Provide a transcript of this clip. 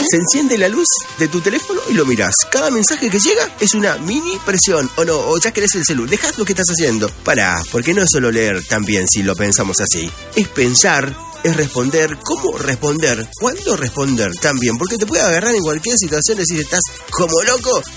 Se enciende la luz de tu teléfono y lo mirás. Cada mensaje que llega es una mini presión. O no, o ya querés el celular. Dejás lo que estás haciendo. Pará, porque no es solo leer también si lo pensamos así. Es pensar, es responder, cómo responder, cuándo responder también. Porque te puede agarrar en cualquier situación y decir, estás como loco